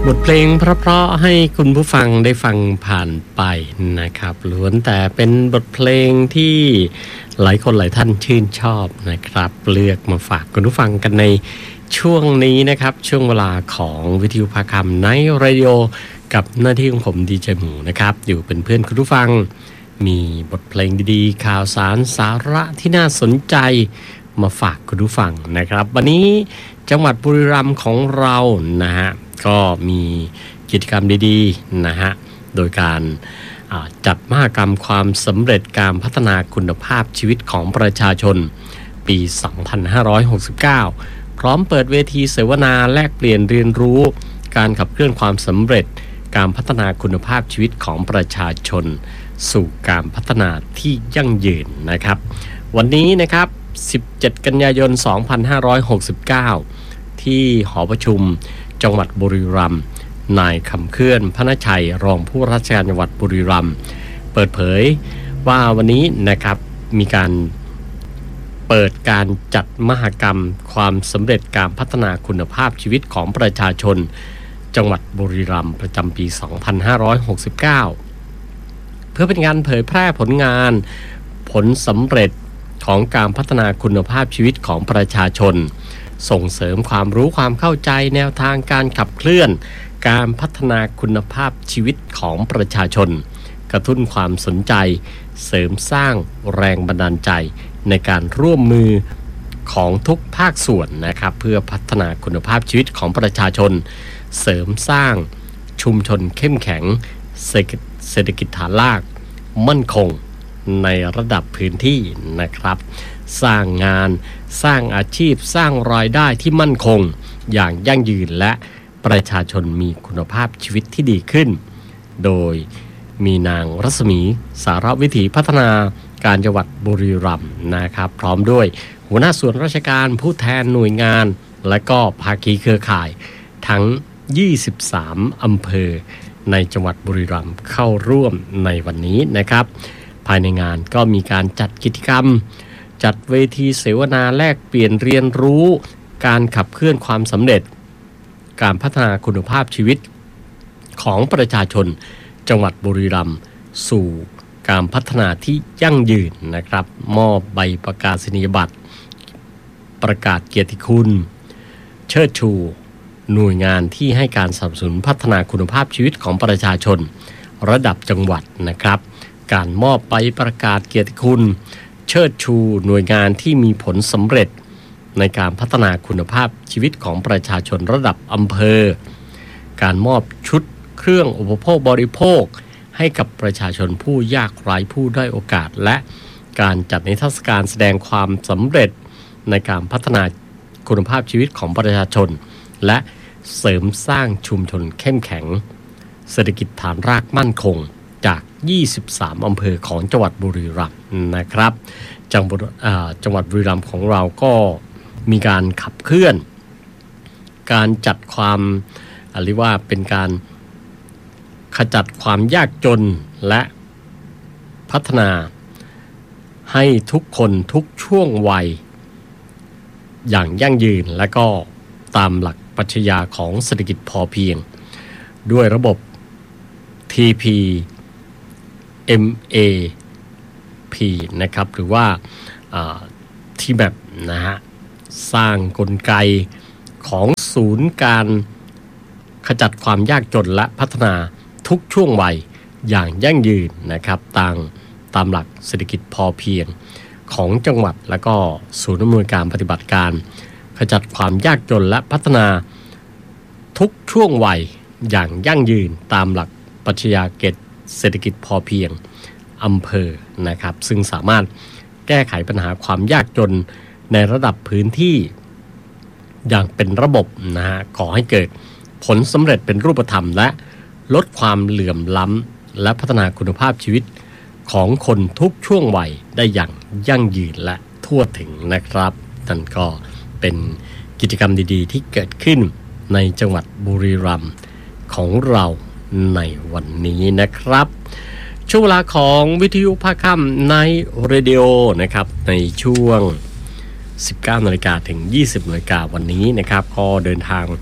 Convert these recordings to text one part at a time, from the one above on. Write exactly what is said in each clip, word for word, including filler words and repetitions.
บทเพลงเพราะๆให้คุณผู้ฟังได้ฟังผ่านไปนะครับล้วนแต่เป็นบทเพลงที่หลายคนหลายท่านชื่นชอบนะครับเลือกมาฝากคุณผู้ฟังกันในช่วงนี้นะครับช่วงเวลาของวิทยุภาคำในเรดิโอกับหน้าที่ของผมดีเจหมูนะครับอยู่เป็นเพื่อนคุณผู้ฟังมีบทเพลงดีๆข่าวสารสาระที่น่าสนใจมาฝากคุณผู้ฟังนะครับวันนี้จังหวัดบุรีรัมย์ของเรานะฮะก็มีกิจกรรมดีๆนะฮะโดยการจัดมหกรรมความสำเร็จการพัฒนาคุณภาพชีวิตของประชาชนปี สองพันห้าร้อยหกสิบเก้า พร้อมเปิดเวทีเสวนาแลกเปลี่ยนเรียนรู้การขับเคลื่อนความสำเร็จการพัฒนาคุณภาพชีวิตของประชาชนสู่การพัฒนาที่ยั่งยืนนะครับวันนี้นะครับสิบเจ็ดกันยายนสองพันห้าร้อยหกสิบเก้าที่หอประชุมจังหวัดบุรีรัมย์นายคำเคลื่อนพนชัยรองผู้ราชการจังหวัดบุรีรัมย์เปิดเผยว่าวันนี้นะครับมีการเปิดการจัดมหกรรมความสำเร็จการพัฒนาคุณภาพชีวิตของประชาชนจังหวัดบุรีรัมย์ประจำปี สองพันห้าร้อยหกสิบเก้า เพื่อเป็นการเผยแพร่ผลงานผลสำเร็จของการพัฒนาคุณภาพชีวิตของประชาชนส่งเสริมความรู้ความเข้าใจแนวทางการขับเคลื่อนการพัฒนาคุณภาพชีวิตของประชาชนกระตุ้นความสนใจเสริมสร้างแรงบันดาลใจในการร่วมมือของทุกภาคส่วนนะครับเพื่อพัฒนาคุณภาพชีวิตของประชาชนเสริมสร้างชุมชนเข้มแข็งเศรษฐกิจฐานรากมั่นคงในระดับพื้นที่นะครับสร้างงานสร้างอาชีพสร้างรายได้ที่มั่นคงอย่างยั่งยืนและประชาชนมีคุณภาพชีวิตที่ดีขึ้นโดยมีนางรัศมีสารวิถีพัฒนาการจังหวัดบุรีรัมย์นะครับพร้อมด้วยหัวหน้าส่วนราชการผู้แทนหน่วยงานและก็ภาคีเครือข่ายทั้งยี่สิบสามอำเภอในจังหวัดบุรีรัมย์เข้าร่วมในวันนี้นะครับภายในงานก็มีการจัดกิจกรรมจัดเวทีเสวนาแลกเปลี่ยนเรียนรู้การขับเคลื่อนความสำเร็จการพัฒนาคุณภาพชีวิตของประชาชนจังหวัดบุรีรัมย์สู่การพัฒนาที่ยั่งยืนนะครับมอบใบประกาศนียบัตรประกาศเกียรติคุณเชิดชูหน่วยงานที่ให้การสนับสนุนพัฒนาคุณภาพชีวิตของประชาชนระดับจังหวัดนะครับการมอบใบประกาศเกียรติคุณเชิดชูหน่วยงานที่มีผลสำเร็จในการพัฒนาคุณภาพชีวิตของประชาชนระดับอำเภอการมอบชุดเครื่องอุปโภคบริโภคให้กับประชาชนผู้ยากไร้ผู้ด้อยโอกาสและการจัดนิทรรศการแสดงความสำเร็จในการพัฒนาคุณภาพชีวิตของประชาชนและเสริมสร้างชุมชนเข้มแข็งเศรษฐกิจฐานรากมั่นคงจากยี่สิบสามอำเภอของจังหวัดบุรีรัมย์นะครับจังหวัดจังหวัดบุรีรัมย์ของเราก็มีการขับเคลื่อนการจัดความเรียกว่าเป็นการขจัดความยากจนและพัฒนาให้ทุกคนทุกช่วงวัยอย่างยั่งยืนและก็ตามหลักปรัชญาของเศรษฐกิจพอเพียงด้วยระบบ ที พี เอ็ม เอ พี นะครับหรือว่าที่แบบนะฮะสร้างกลไกของศูนย์การขจัดความยากจนและพัฒนาทุกช่วงวัยอย่างยั่งยืนนะครับตามตามหลักเศรษฐกิจพอเพียงของจังหวัดและก็ศูนย์อำนวยการปฏิบัติการขจัดความยากจนและพัฒนาทุกช่วงวัยอย่างยั่งยืนตามหลักปรัชญาเศรษฐกิจพอเพียงอำเภอนะครับซึ่งสามารถแก้ไขปัญหาความยากจนในระดับพื้นที่อย่างเป็นระบบนะฮะขอให้เกิดผลสำเร็จเป็นรูปธรรมและลดความเหลื่อมล้ำและพัฒนาคุณภาพชีวิตของคนทุกช่วงวัยได้อย่างยั่งยืนและทั่วถึงนะครับนั่นก็เป็นกิจกรรมดีๆที่เกิดขึ้นในจังหวัดบุรีรัมย์ของเราในวันนี้นะครับช่วงเวลาของวิทยุภาคค่ำในเรดิโอนะครับในช่วง สิบเก้านาฬิกาถึง ยี่สิบนาฬิกาวันนี้นะครับก็เดินทาง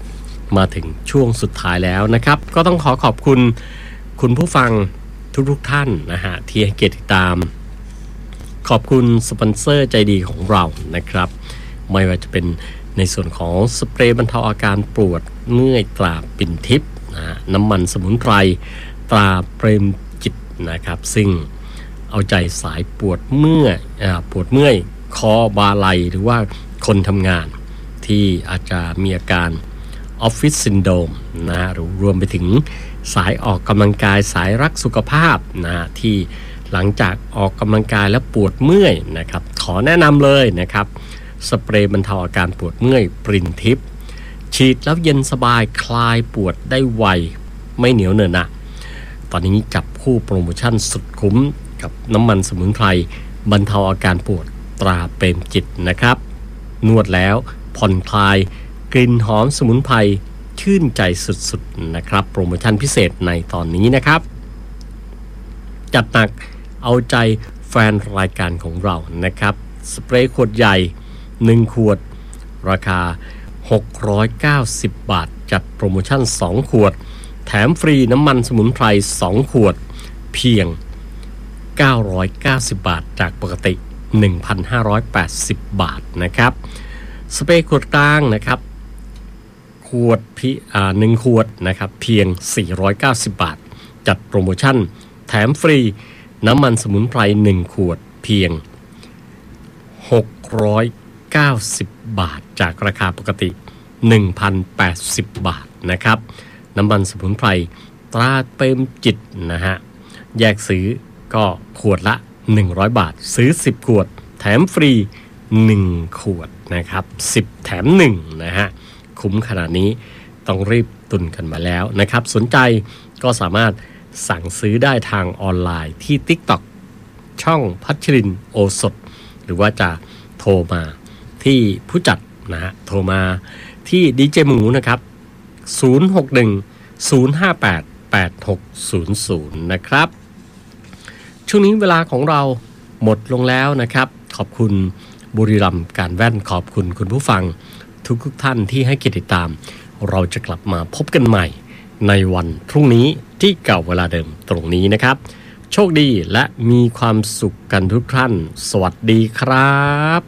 มาถึงช่วงสุดท้ายแล้วนะครับก็ต้องขอขอบคุณคุณผู้ฟังทุกๆท่านนะฮะที่ให้เกียรติติดตามขอบคุณสปอนเซอร์ใจดีของเรานะครับไม่ว่าจะเป็นในส่วนของสเปรย์บรรเทาอาการปวดเมื่อยตราปิ่นทิพย์นะน้ำมันสมุนไพรตราเปรมจิตนะครับซึ่งเอาใจสายปวดเมื่อยปวดเมื่อยคอบาไหล่หรือว่าคนทำงานที่อาจจะมีอาการออฟฟิศซินโดรมนะฮะรวมไปถึงสายออกกำลังกายสายรักสุขภาพนะฮะที่หลังจากออกกำลังกายแล้วปวดเมื่อยนะครับขอแนะนำเลยนะครับสเปรย์บรรเทาอาการปวดเมื่อยปรินทิพย์ฉีดแล้วเย็นสบายคลายปวดได้ไวไม่เหนียวเหนอะหนะตอนนี้จับคู่โปรโมชั่นสุดคุ้มกับน้ำมันสมุนไพรบรรเทาอาการปวดตราเปรมจิตนะครับนวดแล้วผ่อนคลายกลิ่นหอมสมุนไพรชื่นใจสุดๆนะครับโปรโมชั่นพิเศษในตอนนี้นะครับจัดหนักเอาใจแฟนรายการของเรานะครับสเปรย์ขวดใหญ่หนึ่งขวดราคาหกร้อยเก้าสิบบาทจัดโปรโมชั่นสองขวดแถมฟรีน้ำมันสมุนไพรสองขวดเพียงเก้าร้อยเก้าสิบบาทจากปกติ หนึ่งพันห้าร้อยแปดสิบ บาทนะครับสเปรย์ขวดกลางนะครับขวดพิอ่าหนึ่งขวดนะครับเพียงสี่ร้อยเก้าสิบบาทจัดโปรโมชั่นแถมฟรีน้ำมันสมุนไพรหนึ่งขวดเพียงหกร้อยเก้าสิบบาทจากราคาปกติ หนึ่งพันแปดสิบ บาทนะครับน้ำมันสมุนไพรตราเปรมจิตนะฮะแยกซื้อก็ขวดละหนึ่งร้อยบาทซื้อสิบขวดแถมฟรีหนึ่งขวดนะครับสิบแถมหนึ่งนะฮะคุ้มขนาดนี้ต้องรีบตุนกันมาแล้วนะครับสนใจก็สามารถสั่งซื้อได้ทางออนไลน์ที่ TikTok ช่องพัชรินทร์โอสถหรือว่าจะโทรมาที่ผู้จัดนะฮะโทรมาที่ดีเจหมูนะครับศูนย์ หก หนึ่ง ศูนย์ ห้า แปด แปด หก ศูนย์ ศูนย์นะครับช่วงนี้เวลาของเราหมดลงแล้วนะครับขอบคุณบุรีรัมย์การแว่นขอบคุณคุณผู้ฟังทุกทุกท่านที่ให้เกียรติติดตามเราจะกลับมาพบกันใหม่ในวันพรุ่งนี้ที่เก่าเวลาเดิมตรงนี้นะครับโชคดีและมีความสุขกันทุกท่านสวัสดีครับ